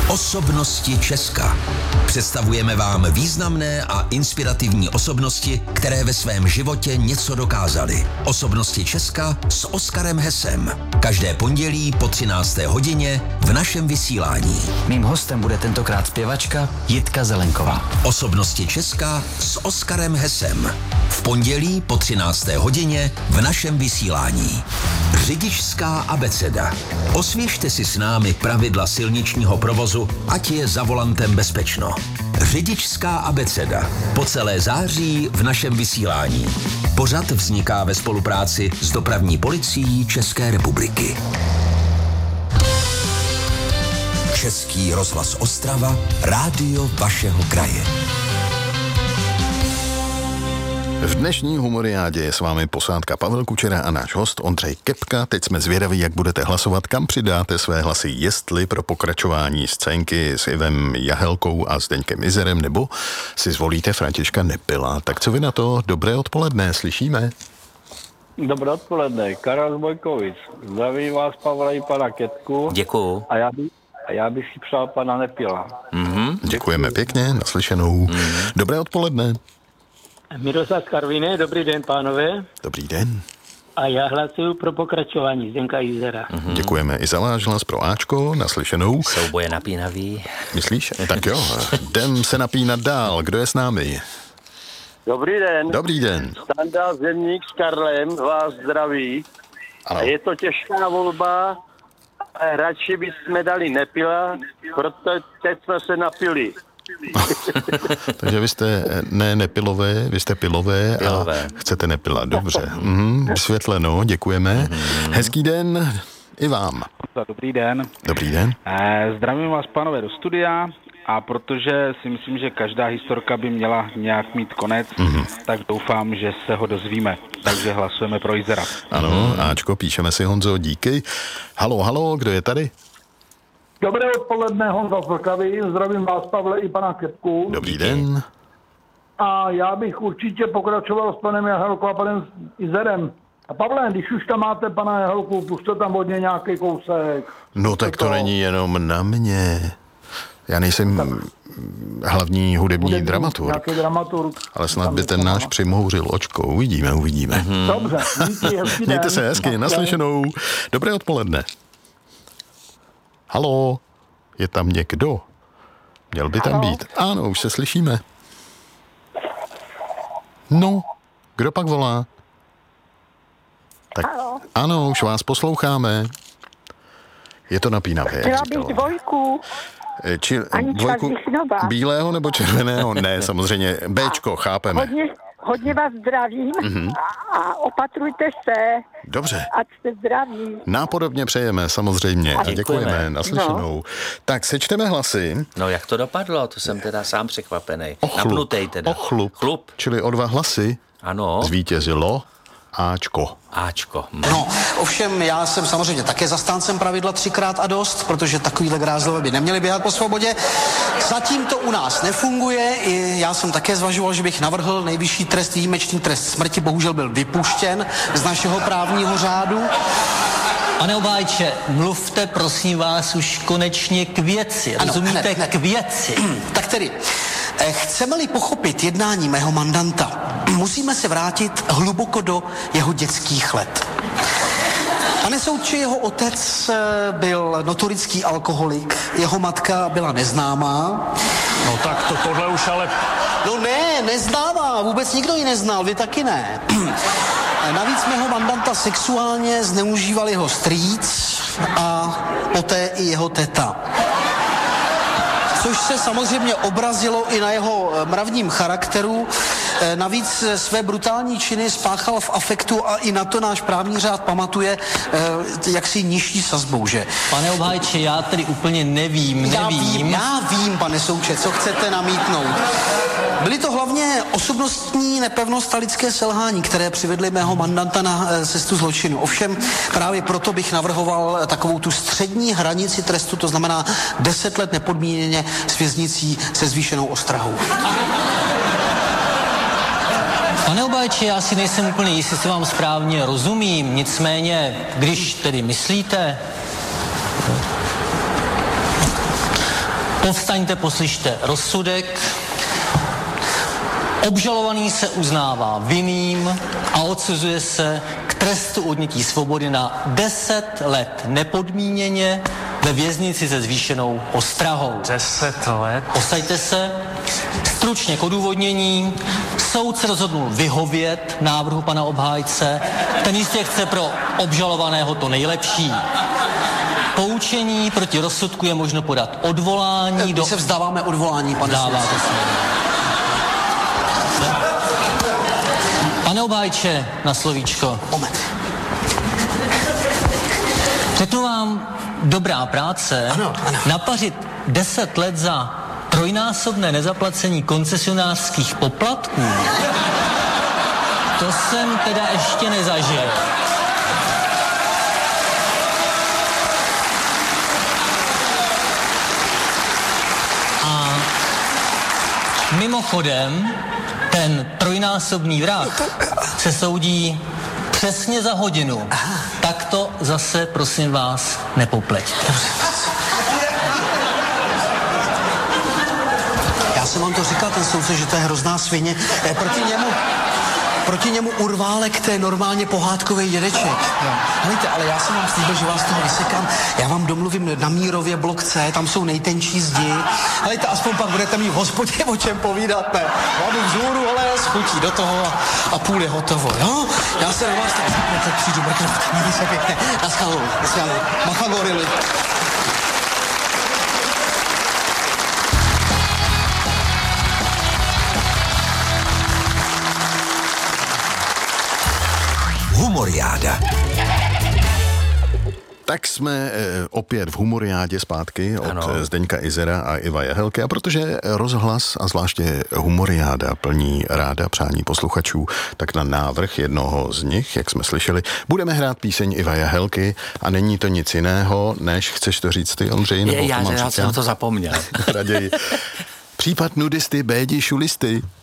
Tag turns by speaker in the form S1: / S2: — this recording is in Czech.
S1: Osobnosti Česka. Představujeme vám významné a inspirativní osobnosti, které ve svém životě něco dokázaly. Osobnosti Česka s Oskarem Hesem. Každé pondělí po 13. hodině v našem vysílání.
S2: Mým hostem bude tentokrát zpěvačka Jitka Zelenková.
S1: Osobnosti Česka s Oskarem Hesem. V pondělí po 13. hodině v našem vysílání. Řidičská abeceda. Osvěžte si s námi pravidla silničního provozu, ať je za volantem bezpečno. Řidičská abeceda. Po celé září v našem vysílání. Pořad vzniká ve spolupráci s Dopravní policií České republiky. Český rozhlas Ostrava, rádio vašeho kraje.
S3: V dnešní humoriádě je s vámi posádka Pavel Kučera a náš host Ondřej Kepka. Teď jsme zvědaví, jak budete hlasovat, kam přidáte své hlasy, jestli pro pokračování scénky s Ivem Jahelkou a Zdeňkem Izerem, nebo si zvolíte Františka Nepila. Tak co vy na to? Dobré odpoledne, slyšíme?
S4: Dobré odpoledne, Karel z Bojkovic. Zdraví vás, Pavle, i pana Ketku.
S2: Děkuju.
S4: A já bych si přál pana Nepila.
S3: Děkujeme pěkně, naslyšenou. Dobré odpoledne.
S5: Miroslav Karviné, dobrý den, pánové.
S3: Dobrý den.
S5: A já hlasuju pro pokračování Zdenka Izera.
S3: Děkujeme i za váš hlas pro Ačko, naslyšenou.
S2: Souboje napínavý.
S3: Myslíš? Tak jo, jdem se napínat dál. Kdo je s námi?
S4: Dobrý den.
S3: Dobrý den.
S4: Standa Zemník s Karlem vás zdraví.
S3: Ano.
S4: A je to těžká volba, ale radši bychom dali Nepila, protože teď jsme se napili.
S3: Takže vy jste nepilové, vy jste pilové a chcete Nepila. Dobře. Vysvětleno, děkujeme. Hezký den i vám.
S6: Dobrý den.
S3: Dobrý den.
S6: Zdravím vás, pánové, do studia. A protože si myslím, že každá historka by měla nějak mít konec, tak doufám, že se ho dozvíme. Takže hlasujeme pro Izera.
S3: Ano, Ačko, píšeme si, Honzo, díky. Halo, kdo je tady?
S7: Dobré odpoledne, Honza z Vltavy. Zdravím vás, Pavle, i pana Kepku.
S3: Dobrý den.
S7: A já bych určitě pokračoval s panem Jahelkou a panem Izerem. A Pavle, když už tam máte pana Jahelku, pušte tam hodně nějaký kousek.
S3: No tak to není jenom na mě. Já nejsem hlavní hudební dramaturg, ale snad by ten náš přimhouřil očko. Uvidíme.
S7: Dobře, díky, hezký den.
S3: Mějte se hezky, naslyšenou. Dobré odpoledne. Haló, je tam někdo? Měl by tam být. Ano, už se slyšíme. No, kdo pak volá? Tak, ano, už vás posloucháme. Je to napínavé, jak
S8: Chtěla
S3: říkala.
S8: bych dvojku.
S3: Dvojku bílého nebo červeného? Ne, samozřejmě. Béčko, chápeme.
S8: Hodně vás zdravím a opatrujte se.
S3: Dobře.
S8: Ať jste zdraví.
S3: Nápodobně přejeme, samozřejmě. A děkujeme, naslyšenou. No. Tak, sečteme hlasy.
S2: No jak to dopadlo? To jsem teda sám překvapený. Napnutej teda.
S3: Chlup. Čili o 2 hlasy.
S2: Ano.
S3: Zvítězilo Ačko.
S9: No, ovšem já jsem samozřejmě také zastáncem pravidla 3x a dost, protože takovýhle grázlové by neměli běhat po svobodě. Zatím to u nás nefunguje. I já jsem také zvažoval, že bych navrhl nejvyšší trest, výjimečný trest smrti. Bohužel byl vypuštěn z našeho právního řádu.
S10: Pane Obájče, mluvte prosím vás už konečně k věci. Rozumíte?
S9: Hned.
S10: K věci.
S9: Tak tedy, chceme-li pochopit jednání mého mandanta, musíme se vrátit hluboko do jeho dětských let. Pane soudče, jeho otec byl notorický alkoholik, jeho matka byla neznámá.
S6: No tak tohle už ale...
S9: No ne, neznámá, vůbec nikdo ji neznal, vy taky ne. Navíc mého mandanta sexuálně zneužíval jeho strýc a poté i jeho teta. Což se samozřejmě obrazilo i na jeho mravním charakteru. Navíc své brutální činy spáchal v afektu a i na to náš právní řád pamatuje jaksi nižší sazbou, že?
S10: Pane Obhájče, já tedy úplně nevím.
S9: Já vím, pane soudče, co chcete namítnout. Byly to hlavně osobnostní nepevnost a lidské selhání, které přivedly mého mandanta na cestu zločinu. Ovšem právě proto bych navrhoval takovou tu střední hranici trestu, to znamená 10 let nepodmíněně s věznicí se zvýšenou ostrahou.
S10: Pane Obájče, já si nejsem úplně jistý, jestli vám správně rozumím, nicméně, když tedy myslíte... Povstaňte, poslyšte rozsudek. Obžalovaný se uznává vinným a odsuzuje se k trestu odnětí svobody na 10 let nepodmíněně ve věznici se zvýšenou ostrahou.
S11: 10 let?
S10: Posaďte se. Stručně k odůvodnění. Soud se rozhodnul vyhovět návrhu pana obhájce. Ten jistě chce pro obžalovaného to nejlepší. Poučení proti rozsudku je možno podat odvolání.
S9: My se vzdáváme odvolání, pane
S10: Dáváte se. Pane obhájče, na slovíčko.
S9: Moment.
S10: Řeknu vám, dobrá práce,
S9: ano.
S10: Napařit 10 let za trojnásobné nezaplacení koncesionářských poplatků, to jsem teda ještě nezažil. A mimochodem, ten trojnásobný vrah se soudí přesně za hodinu. Tak to zase, prosím vás, nepopleťte.
S9: Já jsem vám to říkal, ten soudce, že to je hrozná svině. Proti němu urválek, to je normálně pohádkový dědeček. Helejte, ale já jsem vám slíbil, že vás toho vysekám. Já vám domluvím na Mírově blok C, tam jsou nejtenčí zdi. Helejte, aspoň pak budete mít v hospodě o čem povídat, ne? Hladu vzhůru, ale schutí do toho a půl je hotovo, jo? Já se na vás tak přijdu, mějte se pěkně. Naschledanou. Macha gorily.
S1: Humoriáda.
S3: Tak jsme opět v Humoriádě zpátky od Zdeňka Izera a Iva Jahelky, a protože rozhlas a zvláště Humoriáda plní ráda přání posluchačů, tak na návrh jednoho z nich, jak jsme slyšeli, budeme hrát píseň Iva Jahelky a není to nic jiného, než, chceš to říct ty, Ondřej?
S2: Já jsem to zapomněl.
S3: Raději. Případ nudisty, bédi, šulisty.